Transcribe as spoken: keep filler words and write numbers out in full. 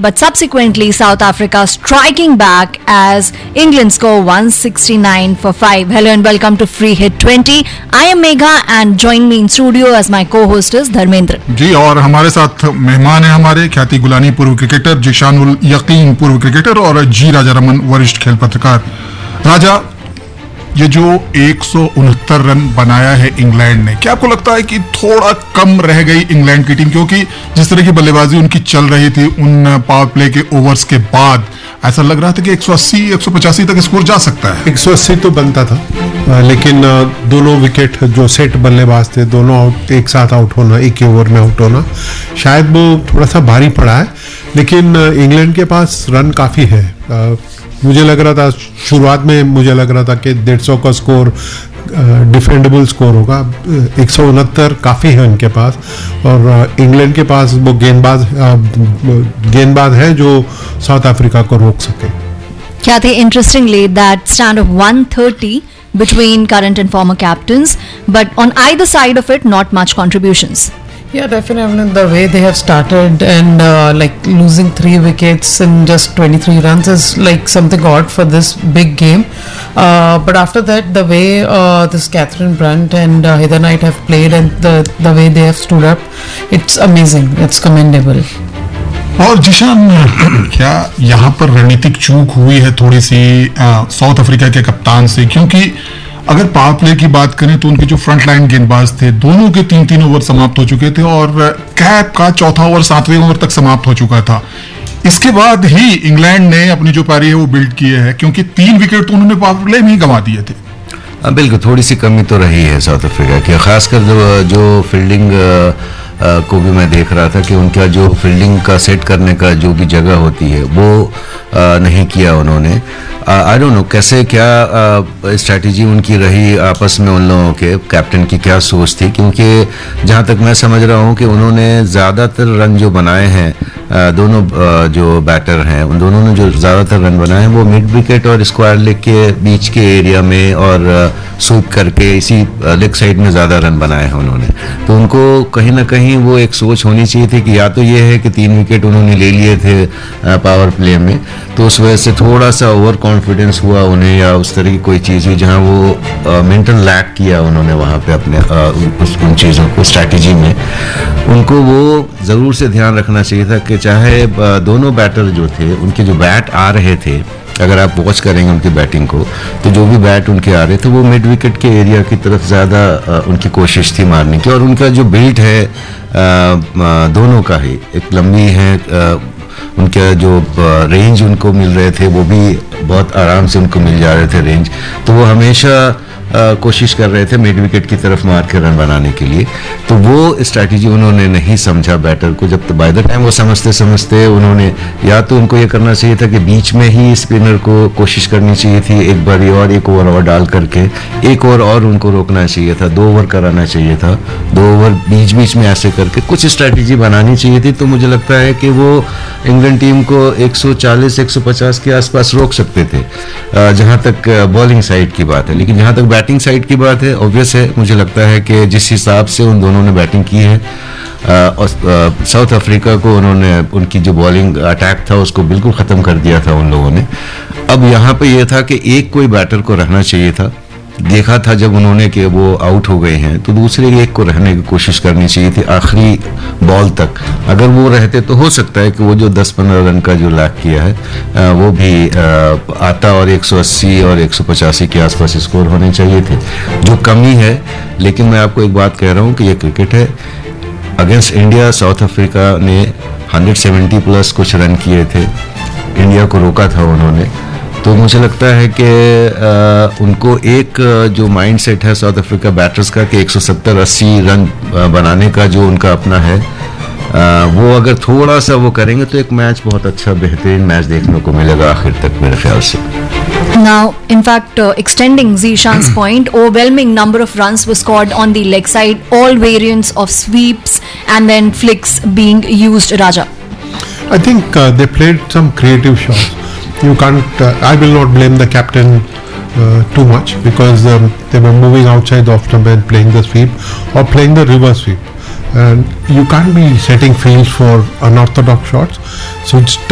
but subsequently South Africa striking back as England score one sixty-nine for five. Hello and welcome to Free Hit twenty. I am Megha and join me in studio as my co-host is Dharmendra. जी, और हमारे साथ मेहमान है हमारे ख्याति Golani पूर्व cricketer, जिशानुल यकीन पूर्व क्रिकेटर और जी राजा रमन वरिष्ठ खेल पत्रकार। राजा, ये जो एक सौ उनहत्तर रन बनाया है इंग्लैंड ने, क्या आपको लगता है कि थोड़ा कम रह गई इंग्लैंड की टीम? क्योंकि जिस तरह की बल्लेबाजी उनकी चल रही थी उन पावर प्ले के ओवर्स के बाद, ऐसा लग रहा था कि एक सौ अस्सी एक सौ पचासी तक स्कोर जा सकता है। एक सौ अस्सी तो बनता था, लेकिन दोनों विकेट जो सेट बल्लेबाज थे, दोनों आउट एक साथ आउट होना, एक ही ओवर में आउट होना, शायद वो थोड़ा सा भारी पड़ा है। लेकिन इंग्लैंड के पास रन काफ़ी है। मुझे लग रहा था शुरुआत में मुझे लग रहा था कि डेढ़ सौ का स्कोर डिफेंडेबल स्कोर होगा। एक सौ उनहत्तर काफ़ी है उनके पास, और इंग्लैंड के पास वो गेंदबाज गेंदबाज हैं जो साउथ अफ्रीका को रोक सके। क्या थे interestingly that stand of one thirty between current and former captains, but on either side of it not much contributions. Yeah, definitely the way they have started and uh, like losing three wickets in just twenty-three runs is like something odd for this big game. Uh, but after that, the way uh, this Catherine Brunt and uh, Heather Knight have played and the the way they have stood up, it's amazing. It's commendable. और जिशान, क्या यहाँ पर रणनीतिक चूक हुई है थोड़ी सी south Africa के कप्तान से? क्योंकि अगर पावर प्ले की बात करें तो उनके जो फ्रंट लाइन गेंदबाज थे, दोनों के तीन तीन ओवर समाप्त हो चुके थे और कैप का चौथा ओवर सातवें ओवर तक समाप्त हो चुका था। इसके बाद ही इंग्लैंड ने अपनी जो पारी है वो बिल्ड किए है, क्योंकि तीन विकेट तो उन्होंने पावर प्ले में ही गंवा दिए थे। बिल्कुल, थोड़ी सी कमी तो रही है साउथ अफ्रीका की, खासकर जो, जो फील्डिंग को भी मैं देख रहा था कि उनका जो फील्डिंग का सेट करने का जो भी जगह होती है वो आ, नहीं किया उन्होंने। आई डोंट नो कैसे क्या स्ट्रैटेजी उनकी रही, आपस में उन लोगों के कैप्टन की क्या सोच थी, क्योंकि जहाँ तक मैं समझ रहा हूँ कि उन्होंने ज़्यादातर रन जो बनाए हैं, आ, दोनों आ, जो बैटर हैं उन दोनों ने जो ज़्यादातर रन बनाए हैं वो मिड विकेट और स्क्वायर लेग के बीच के एरिया में और स्वीप करके इसी लेग साइड में ज़्यादा रन बनाए हैं उन्होंने। तो उनको कहीं ना कहीं वो एक सोच होनी चाहिए थी कि या तो ये है कि तीन विकेट उन्होंने ले लिए थे पावर प्ले में, तो उस वजह से थोड़ा सा ओवर कॉन्फिडेंस हुआ उन्हें, या उस तरह की कोई चीज़ हुई जहाँ वो मेंटल लैक किया उन्होंने वहाँ पे अपने आ, उस उन चीज़ों को स्ट्रैटेजी में। उनको वो ज़रूर से ध्यान रखना चाहिए था कि चाहे आ, दोनों बैटर जो थे उनके जो बैट आ रहे थे, अगर आप वॉच करेंगे उनकी बैटिंग को, तो जो भी बैट उनके आ रहे थे वो मिड विकेट के एरिया की तरफ ज़्यादा उनकी कोशिश थी मारने की। और उनका जो बिल्ट है आ, आ, दोनों का ही एक लंबी है, आ, उनका जो रेंज उनको मिल रहे थे वो भी बहुत आराम से उनको मिल जा रहे थे रेंज, तो वो हमेशा आ, कोशिश कर रहे थे मिड विकेट की तरफ मार के रन बनाने के लिए। तो वो स्ट्रैटेजी उन्होंने नहीं समझा बैटर को, जब बाय द टाइम वो समझते समझते उन्होंने या तो उनको ये करना चाहिए था कि बीच में ही स्पिनर को कोशिश करनी चाहिए थी एक बारी और एक ओवर और डाल करके, एक ओवर और उनको रोकना चाहिए था, दो ओवर कराना चाहिए था, दो ओवर बीच बीच में ऐसे करके कुछ स्ट्रैटेजी बनानी चाहिए थी। तो मुझे लगता है कि वो इंग्लैंड टीम को एक सौ चालीस एक सौ पचास के आसपास रोक सकते थे जहाँ तक बॉलिंग साइड की बात है। लेकिन जहाँ तक बैटिंग साइड की बात है, ऑब्वियस है, मुझे लगता है कि जिस हिसाब से उन दोनों ने बैटिंग की है और साउथ अफ्रीका को उन्होंने उनकी जो बॉलिंग अटैक था उसको बिल्कुल ख़त्म कर दिया था उन लोगों ने। अब यहाँ पे ये था कि एक कोई बैटर को रहना चाहिए था, देखा था जब उन्होंने कि वो आउट हो गए हैं तो दूसरे एक को रहने की कोशिश करनी चाहिए थी आखिरी बॉल तक। अगर वो रहते तो हो सकता है कि वो जो दस पंद्रह रन का जो लैक किया है वो भी आता और एक सौ अस्सी और एक सौ पचासी के आसपास स्कोर होने चाहिए थे, जो कमी है। लेकिन मैं आपको एक बात कह रहा हूँ कि ये क्रिकेट है। अगेंस्ट इंडिया साउथ अफ्रीका ने एक सौ सत्तर प्लस कुछ रन किए थे, इंडिया को रोका था उन्होंने। तो मुझे लगता है कि उनको एक जो माइंड सेट है साउथ अफ्रीका बैटर्स का कि एक सौ सत्तर अस्सी रन बनाने का जो उनका अपना है, आ, वो अगर थोड़ा सा वो करेंगे तो एक मैच बहुत अच्छा बेहतरीन मैच देखने को मिलेगा आखिर तक मेरे ख्याल से। Now, in fact, uh, extending Zishan's point, overwhelming number of runs were scored on the leg side, all variants of sweeps and then flicks being used, Raja. I think uh, they played some creative shots. You can't, uh, I will not blame the captain uh, too much because um, they were moving outside the off stump and playing the sweep or playing the reverse sweep. And you can't be setting fields for unorthodox shots. So it's